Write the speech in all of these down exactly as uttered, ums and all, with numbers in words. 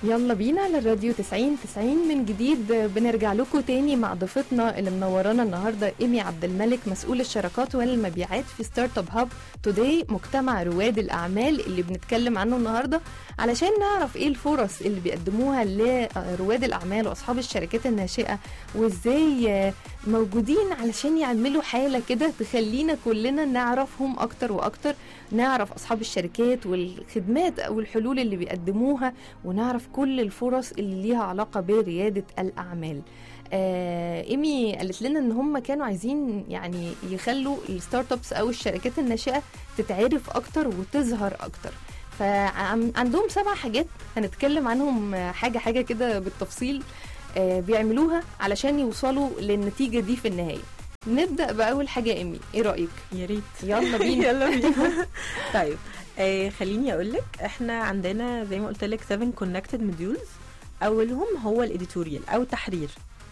يلا بينا للراديو تسعين تسعين من جديد. بنرجع لكم تاني مع ضيفتنا اللي منورانا النهارده إيمي عبد الملك، مسؤول الشراكات والمبيعات في ستارت اب هاب توداي، مجتمع رواد الاعمال اللي بنتكلم عنه النهارده علشان نعرف ايه الفرص اللي بيقدموها لرواد الاعمال واصحاب الشركات الناشئه، وازاي موجودين علشان يعملوا حاله كده تخلينا كلنا نعرفهم اكتر واكتر، نعرف اصحاب الشركات والخدمات او الحلول اللي بيقدموها، ونعرف كل الفرص اللي ليها علاقه برياده الاعمال. آه إيمي قالت لنا ان هم كانوا عايزين يعني يخلوا الستارت ابس او الشركات الناشئه تتعرف اكتر وتظهر اكتر، فعندهم سبع حاجات هنتكلم عنهم حاجه حاجه كده بالتفصيل آه بيعملوها علشان يوصلوا للنتيجه دي في النهايه. نبدا باول حاجه. إيمي ايه رايك؟ يا ريت. يلا بينا. يلا بينا. طيب آه خليني اقول لك، احنا عندنا زي ما قلت لك سبعة كونكتد موديولز. اولهم هو الاديتوريال او التحرير.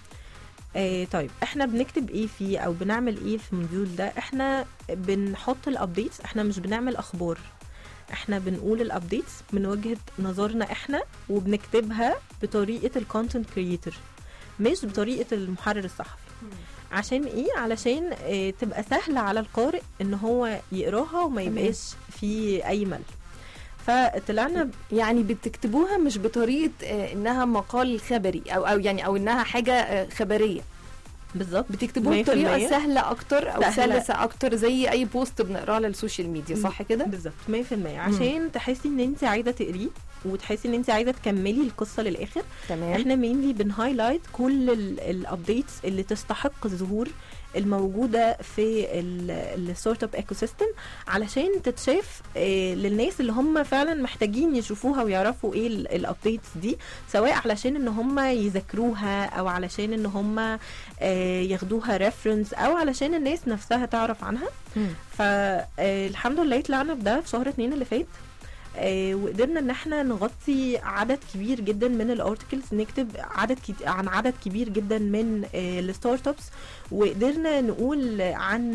آه طيب احنا بنكتب ايه فيه او بنعمل ايه في الموديول ده؟ احنا بنحط الابديتس، احنا مش بنعمل اخبار، احنا بنقول الابديتس من وجهة نظرنا احنا، وبنكتبها بطريقة الكونتنت كرييتور مش بطريقة المحرر الصحفي. عشان ايه؟ علشان اه تبقى سهلة على القارئ ان هو يقراها وما يبقاش في اي ملل. فطلعنا يعني بتكتبوها مش بطريقة اه انها مقال خبري او او يعني او انها حاجة اه خبرية بالظبط، بتكتبوها بطريقة سهلة اكتر او سلسة اكتر زي اي بوست بنقراه على السوشيال ميديا، صح كده؟ بالظبط مية في المية، عشان مم. تحسي ان انت عايزة تقريه وتحسي ان انت عايزه تكملي القصه للاخر. تمام. احنا مينلي بنهايلايت كل الابديتس اللي تستحق الظهور الموجوده في الستارت اب ايكو سيستم علشان تتشاف اه للناس اللي هم فعلا محتاجين يشوفوها ويعرفوا ايه الابديتس دي، سواء علشان ان هم يذاكروها او علشان ان هم اه ياخدوها ريفرنس او علشان الناس نفسها تعرف عنها. فالحمد لله طلعنا بده في شهر اتنين اللي فات. آه وقدرنا ان احنا نغطي عدد كبير جدا من الارتكلز، نكتب عدد كت... عن عدد كبير جدا من آه الستارت ابس، وقدرنا نقول عن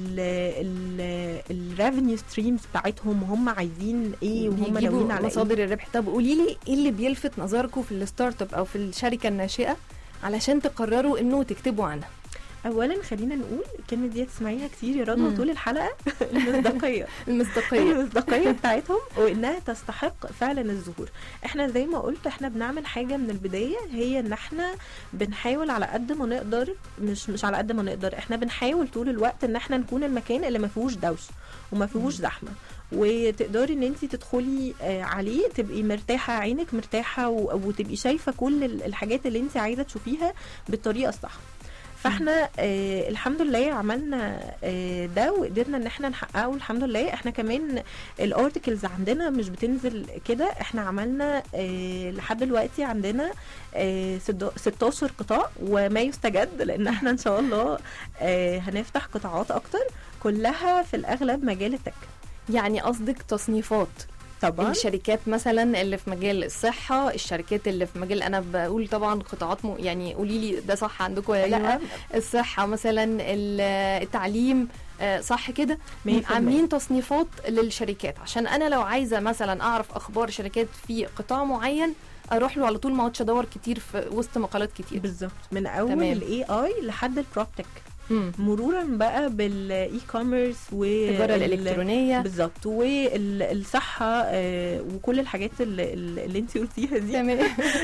الريفينيو ستريمز بتاعتهم وهم عايزين ايه وهم ناويين على مصادر الربح. طب قولي لي ايه اللي بيلفت نظركم في الستارت اب او في الشركه الناشئه علشان تقرروا انه تكتبوا عنها؟ اولا خلينا نقول الكلمه دي تسمعيها كتير يا رضوى طول الحلقه، المصداقيه المصداقيه المصداقيه بتاعتهم وانها تستحق فعلا الظهور. احنا زي ما قلت احنا بنعمل حاجه من البدايه، هي ان احنا بنحاول على قد ما نقدر، مش مش على قد ما نقدر، احنا بنحاول طول الوقت ان احنا نكون المكان اللي ما فيهوش دوشه وما فيهوش زحمه، وتقدري ان انت تدخلي عليه تبقي مرتاحه، عينك مرتاحه وتبقي شايفه كل الحاجات اللي انت عايزه تشوفيها بالطريقه الصح. فاحنا آه الحمد لله عملنا آه ده وقدرنا ان احنا نحققه الحمد لله. احنا كمان الارتكلز عندنا مش بتنزل كده، احنا عملنا آه لحد دلوقتي عندنا آه ستاشر قطاع وما يستجد، لان احنا ان شاء الله آه هنفتح قطاعات اكتر كلها في الاغلب مجال التك. يعني قصدك تصنيفات طبعا الشركات مثلا اللي في مجال الصحه، الشركات اللي في مجال، انا بقول طبعا قطاعات م... يعني قولي لي ده صح عندكم ولا لا؟ الصحه مثلا، التعليم، صح كده؟ عاملين تصنيفات للشركات عشان انا لو عايزه مثلا اعرف اخبار شركات في قطاع معين اروح له على طول، ما اقعدش ادور كتير في وسط مقالات كتير. بالظبط، من اول الاي اي لحد البروبتك، مرورا بقى بالاي كوميرس والتجاره الالكترونيه بالظبط والصحه آه وكل الحاجات اللي, اللي انت قلتيها دي. تمام.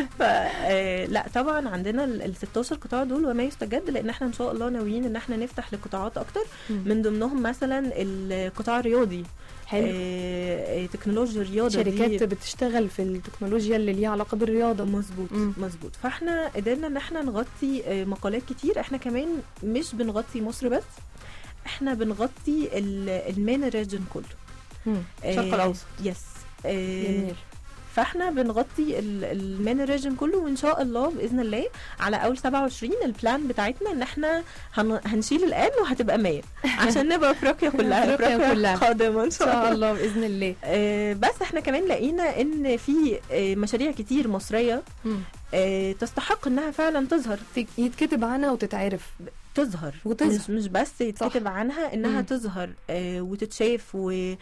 فلا طبعا عندنا ال ستاشر قطاع دول وما يستجد، لان احنا ان شاء الله ناويين ان احنا نفتح لقطاعات اكتر. مم. من ضمنهم مثلا القطاع الرياضي، حلو. آه تكنولوجيا الرياضه، شركات بتشتغل في التكنولوجيا اللي ليها علاقه بالرياضه. مظبوط مظبوط. فاحنا قدرنا ان احنا نغطي آه مقالات كتير. احنا كمان مش بنغطي مصر بس، احنا بنغطي المين ريجن كله، الشرق الاوسط. يس آه فاحنا بنغطي المين ريجن كله، وان شاء الله باذن الله على اول سبعة وعشرين البلان بتاعتنا ان احنا هنشيل الان وهتبقى مية عشان نبقى افريقيا كلها افريقيا كلها قادمه ان شاء الله باذن الله. آه بس احنا كمان لقينا ان في آه مشاريع كتير مصريه آه تستحق انها فعلا تظهر، يتكتب عنها وتتعرف. تظهر وتظهر. مش, مش بس يتكتب صح. عنها انها مم. تظهر آه وتتشاف و...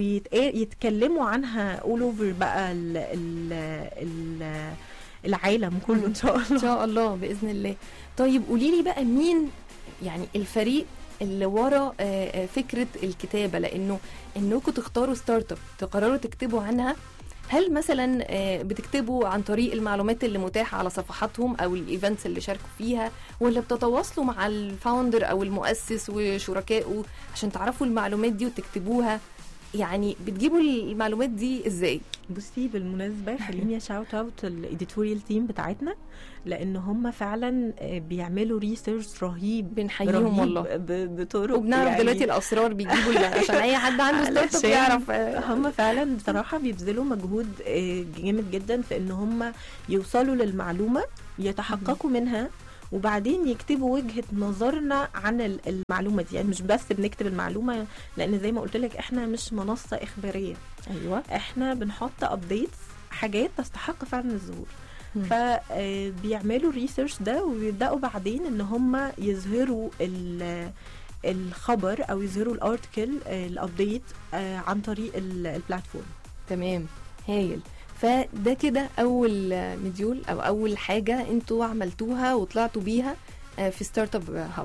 ويتكلموا عنها all over بقى ال... ال... ال... العالم كله ان شاء الله ان شاء الله باذن الله. طيب قولي لي بقى مين يعني الفريق اللي ورا آه، آه، فكره الكتابه، لانه انكم تختاروا ستارت اب تقرروا تكتبوا عنها، هل مثلا آه، بتكتبوا عن طريق المعلومات اللي متاحه على صفحاتهم او الايفنتس اللي شاركوا فيها، ولا بتتواصلوا مع الفاوندر او المؤسس وشركائه عشان تعرفوا المعلومات دي وتكتبوها؟ يعني بتجيبوا المعلومات دي ازاي؟ بصي بالمناسبة خليني شاوت اوت الايديتوريال تيم بتاعتنا، لان هم فعلا بيعملوا ريسيرش رهيب بنحييهم رهيب والله، ب- بطرق وبنعرف يعني دلوقتي الاسرار بيجيبوا لنا عشان اي حد عنده ستارت اب علشان يعرف. هم فعلا بصراحة بيبذلوا مجهود آه، جامد جدا في ان هم يوصلوا للمعلومة، يتحققوا منها، وبعدين يكتبوا وجهة نظرنا عن ال- المعلومة دي. يعني مش بس بنكتب المعلومة، لان زي ما قلت لك احنا مش منصة اخبارية، ايوه احنا بنحط ابديتس، حاجات تستحق فعلا الظهور. مم. فبيعملوا الريسيرش ده ويبداوا بعدين ان هم يظهروا ال- الخبر او يظهروا الارتكل الابديت عن طريق ال- البلاتفورم. تمام، هايل. فده كده اول مديول او اول حاجه انتوا عملتوها وطلعتوا بيها آه، في ستارت اب هاب،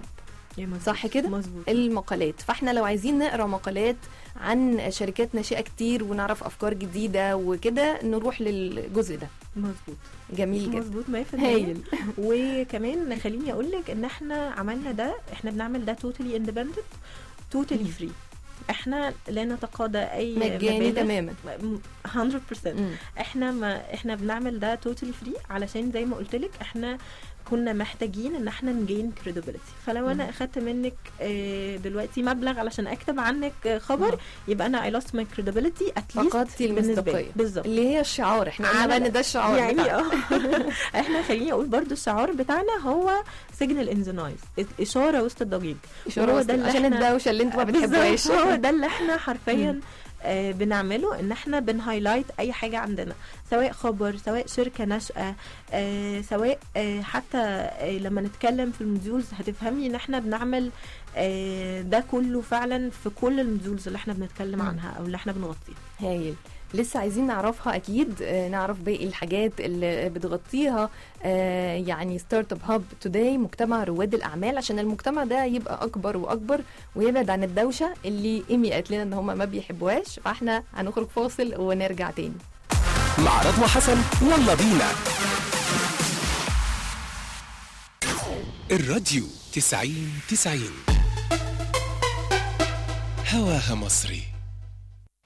صح كده؟ مظبوط. المقالات. فاحنا لو عايزين نقرا مقالات عن شركات ناشئه كتير ونعرف افكار جديده وكده، نروح للجزء ده. مظبوط جميل جدا، مظبوط مية في المية. هايل. وكمان خليني اقول لك ان احنا عملنا ده، احنا بنعمل ده توتالي اندبندنت، توتالي مم. فري. احنا لا نتقاضى اي مجاني مبالغ. تماما. مية بالمية. مم. احنا ما احنا بنعمل ده توتالي فري، علشان زي ما قلت لك احنا كنا محتاجين ان احنا نجين كريديبيليتي. فلو انا مم. اخدت منك آه، دلوقتي مبلغ علشان اكتب عنك آه، خبر، مم. يبقى انا اي لاست ماي كريديبيليتي اتليست فقدتي المصداقيه بالظبط. اللي هي الشعار، احنا قلنا بقى ان ده الشعار يعني بتاعنا. اه احنا خليني اقول برضو الشعار بتاعنا هو سيجنال ان ذا نويز، اشاره وسط الضجيج. إشارة وهو وسط- ده اللي عشان احنا- الدوشه اللي انتوا ما بالظبط، بتحبوهاش. هو ده اللي احنا حرفيا آه بنعمله، ان احنا بنهايلايت اي حاجه عندنا، سواء خبر، سواء شركه ناشئه، آه سواء آه حتى آه لما نتكلم في الموديولز هتفهمي ان احنا بنعمل آه ده كله فعلا في كل الموديولز اللي احنا بنتكلم مم. عنها او اللي احنا بنغطيها. هايل. لسه عايزين نعرفها اكيد، آه، نعرف باقي الحاجات اللي بتغطيها آه، يعني ستارت اب هاب توداي، مجتمع رواد الاعمال، عشان المجتمع ده يبقى اكبر واكبر ويبعد عن الدوشه اللي ايمي قالت لنا ان هم ما بيحبوهاش. فاحنا هنخرج فاصل ونرجع تاني مع رضوى حسن. يلا بينا. الراديو تسعين تسعين هواها مصري.